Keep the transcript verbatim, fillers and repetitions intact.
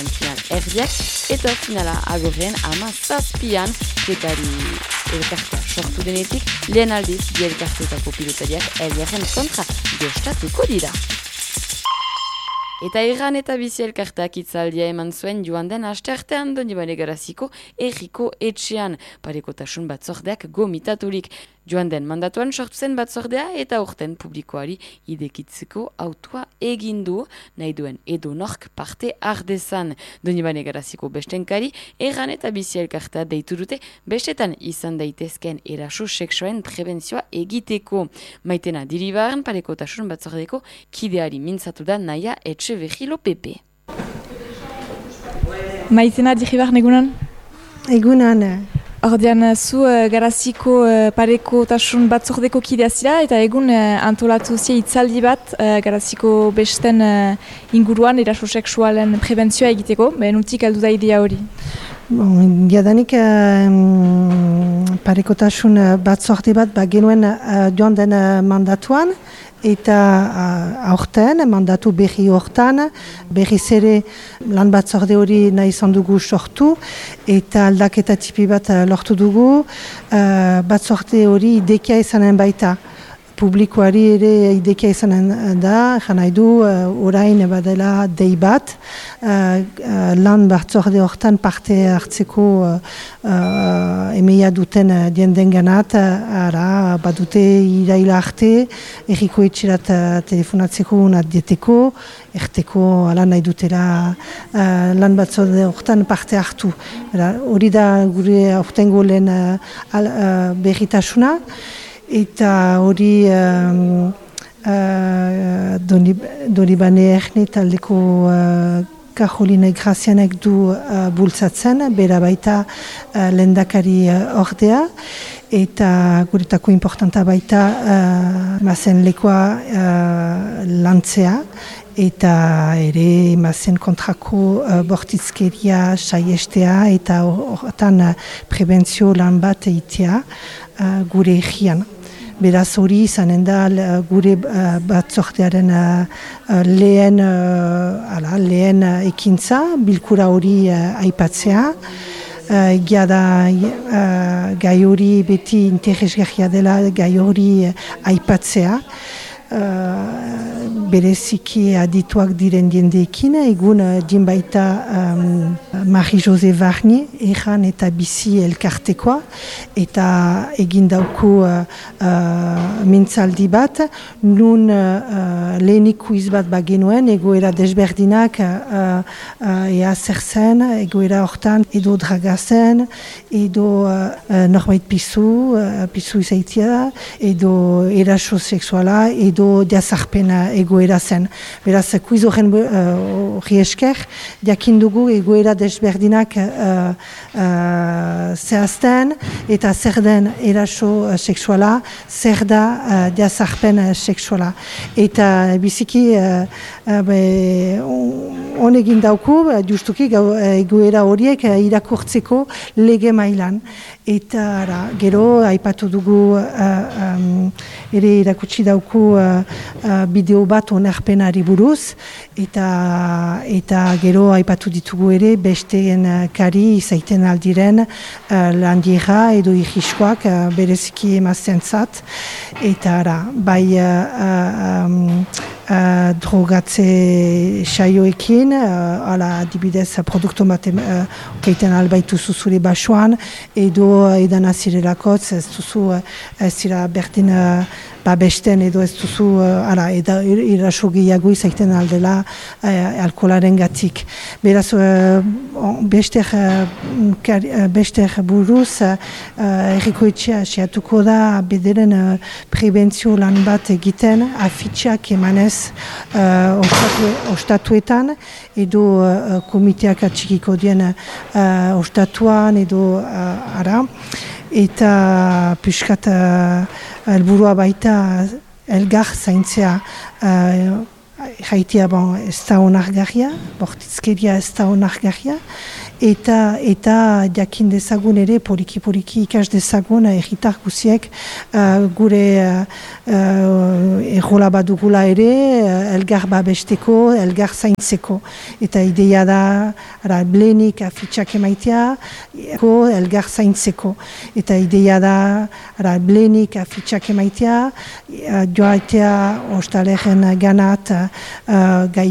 final erdiak, eta finala agorren ama zazpian, tekari elkartea sortu denetik, lehen aldiz bi elkarteetako pilotariak elgarren kontra jostatuko dira. Eta erran eta bizi elkarteak itzaldia eman zuen joan den asteartean Donibane Garaziko erriko etxean, parekotasun batzordeak gomitaturik. Joan den mandatuan sortu zen batzordea eta aurten publikoari idekitzeko autua egin du, nahi duen edonork parte ardezan. Donibane Garaziko bestenkari, erran eta bizi elkartea deitu dute bestetan izan daitezkeen eraso sexuaren prebentzioa egiteko. Maitena Diribarren parekotasun batzordeko kideari mintzatu da Naia Etxeberri Lopepe. Maitena Diribarren egunan? Egunan. Ordean, zu uh, Garaziko uh, parekotasun batzordeko kidea zira eta egun uh, antolatu zia itzaldi bat uh, Garaziko besten uh, inguruan eraso sexualen prebentzioa egiteko, behen utik aldu da idea hori. Bon, jadanik um, parekotasun batzorde bat ba, genuen uh, joan den uh, mandatuan, eta uh, aurten, mandatu berri hortan, berriz ere lan batzorde hori nahi izan dugu sortu, eta aldaketa tipi bat uh, lortu dugu, uh, batzorde hori idekia izanen baita. Publikoari ere idekia izanen da, jan nahi du, uh, orain badela dei bat, uh, uh, lan batzorde hortan parte hartzeko uh, uh, emeia duten uh, diendenganat, uh, ara badute iraila arte, erriko etxerat uh, telefonatzeko unat dieteko, erteko ala nahi dutela uh, lan batzorde hortan parte hartu. Hori da gure aurtengo lehen uh, uh, berritasuna. Eta hori um, uh, Donibane Erne taldeko uh, Karolina Grazianek du uh, bultzatzen, bera baita uh, lehendakari uh, ordea, eta guretako importanta baita uh, mazen lekoa uh, lantzea, eta ere mazen kontrako uh, bortizkeria saiestea, eta horretan uh, prebentzio lan bat eitea uh, gure egian. Beraz hori izanen da gure uh, batzordearen uh, lehen, uh, ala, lehen uh, ekintza, bilkura hori uh, aipatzea. Uh, Egia da uh, gai hori beti interesgarria dela gai hori uh, aipatzea. Uh, bereziki adituak diren diendeekin, egun uh, din baita um, Marie-José Varni, erran eta bizi elkartekoa, eta egin dauku uh, uh, mintzaldi bat, nun uh, lehenik kuiz bat bagenuen, egoera desberdinak, uh, uh, ea zer zen, egoera hortan, edo draga zen, edo uh, norbait pizu, uh, pizu izaitia, edo eraso sexuala, edo diazarpena egoera zen. Beraz, kuiz horren hori uh, esker, diakin dugu egoera desberdinak uh, uh, zehazten, eta zer den eraso uh, sexuala, zer da uh, diazarpen uh, sexuala. Eta biziki, uh, uh, on egin dauku, uh, justuki uh, egoera horiek uh, irakurtzeko lege mailan. Eta ara, gero, aipatu dugu, uh, um, ere irakutsi dauku uh, uh, bideo bat onerpenari buruz, eta, eta gero aipatu ditugu ere besteen uh, kari izaiten aldiren uh, landiera edo irriskoak uh, bereziki emaztentzat, eta ara, bai uh, um, uh, drogatze saioekin, uh, ala adibidez produktu baten uh, keiten albaitu zuzure basuan, edo edan azirelakotz, ez duzu, ez zira berdin uh, babesten edo ez duzu, uh, ara, eda iraso gehiago izaiten aldela uh, alkoholaren gatik. Beraz, uh, bester, uh, bester buruz, uh, erriko etxea seatuko da bederen uh, prebentzio lan bat egiten, afitxak emanez uh, ostatu, ostatuetan, edo uh, komiteak atxikiko dien uh, ostatuan, edo uh, ara, eta piskat uh, helburua baita elgar zaintzea uh, jaitia bon, ez da onargarria, bortizkeria ez da onargarria, eta eta jakin dezagun ere poliki-poliki ikas dezagun erritar guziek uh, gure uh, uh, errola badugula ere uh, elgar babesteko, elgar zaintzeko. Eta ideia da ara, blenik afitxak emaitea elgar zaintzeko. Eta ideia da ara, blenik afitxak emaitea uh, joaitea ostaleren ganat uh, gai